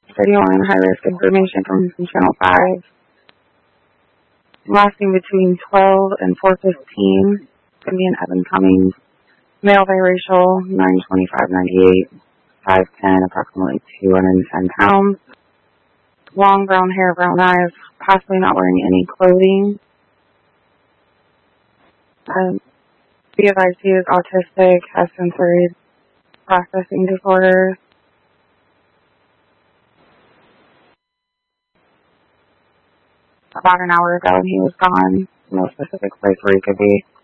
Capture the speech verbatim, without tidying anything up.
Video on high-risk information from Channel five. Lasting between twelve and four fifteen. Going to be an Evan Cummings. Male biracial, nine twenty-five ninety-eight, five ten, approximately two hundred ten pounds. Long brown hair, brown eyes, possibly not wearing any clothing. Um, B F I C is autistic, has sensory processing disorders. About an hour ago, and he was gone. No specific place where he could be.